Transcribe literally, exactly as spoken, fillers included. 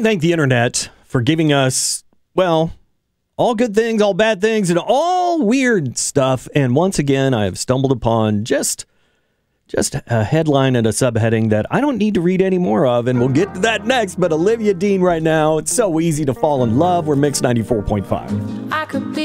can thank the internet for giving us, well, all good things, all bad things, and all weird stuff. And once again, I have stumbled upon just just a headline and a subheading that I don't need to read any more of, and we'll get to that next. But Olivia Dean right now, it's so easy to fall in love. We're Mix ninety-four point five. I could be